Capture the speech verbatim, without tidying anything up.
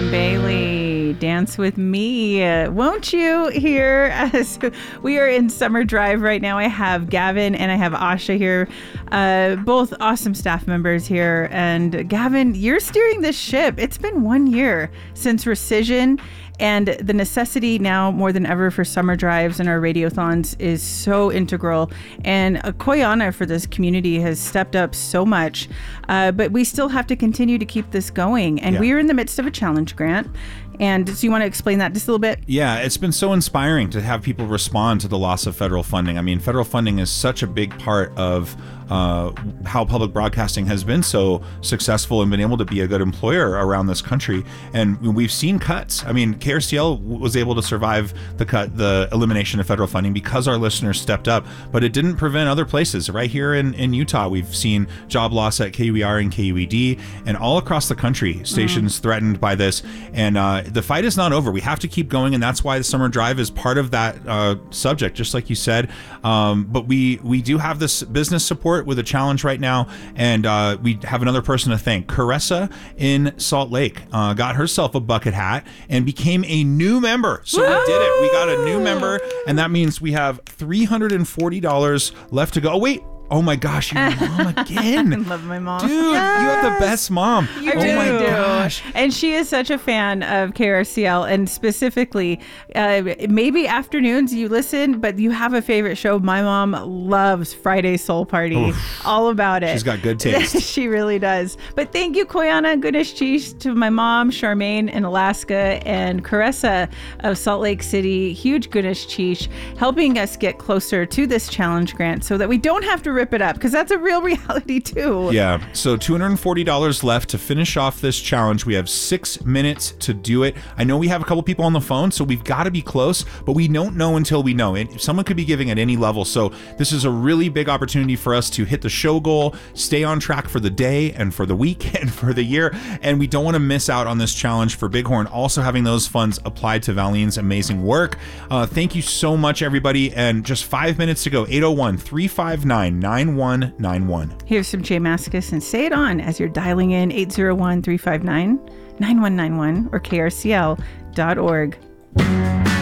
Gavin Bailey, dance with me, uh, won't you? Here, as we are in summer drive right now. I have Gavin and I have Asha here, uh, both awesome staff members here. And Gavin, you're steering this ship. It's been one year since rescission. And the necessity now more than ever for summer drives and our radiothons is so integral. And uh, Koyana for this community has stepped up so much, uh, but we still have to continue to keep this going. And yeah. we are in the midst of a challenge grant. And so you want to explain that just a little bit? Yeah, it's been so inspiring to have people respond to the loss of federal funding. I mean, federal funding is such a big part of uh, how public broadcasting has been so successful and been able to be a good employer around this country. And we've seen cuts. I mean, K R C L was able to survive the cut, the elimination of federal funding because our listeners stepped up, but it didn't prevent other places. Right here in, in Utah, we've seen job loss at K U E R and K U E D, and all across the country, stations mm. threatened by this. And uh, the fight is not over. We have to keep going, and that's why the summer drive is part of that uh, subject, just like you said. Um, but we we do have this business support with a challenge right now, and uh, we have another person to thank. Caressa in Salt Lake uh, got herself a bucket hat and became a new member. So Woo! we did it. We got a new member, and that means we have three hundred forty dollars left to go. Oh, wait. Oh my gosh, your mom again. I love my mom. Dude, yes. you have the best mom. You oh do. my gosh. And she is such a fan of K R C L, and specifically, uh, maybe afternoons you listen, but you have a favorite show. My mom loves Friday Soul Party. Oof. All about it. She's got good taste. She really does. But thank you, Koyana Goodnish Cheese, to my mom, Charmaine in Alaska, and Caressa of Salt Lake City, huge Goodnish Cheese, helping us get closer to this challenge grant so that we don't have to rip it up, because that's a real reality too. Yeah, so two hundred forty dollars left to finish off this challenge. We have six minutes to do it. I know we have a couple people on the phone, so we've got to be close, but we don't know until we know. And someone could be giving at any level, so this is a really big opportunity for us to hit the show goal, stay on track for the day and for the week and for the year, and we don't want to miss out on this challenge for Bighorn, also having those funds applied to Valeen's amazing work. Uh, thank you so much, everybody, and just five minutes to go. eight oh one, three five nine, nine one nine one. Here's some Jay Mascis, and say it on as you're dialing in eight oh one, three five nine, nine one nine one or K R C L dot org.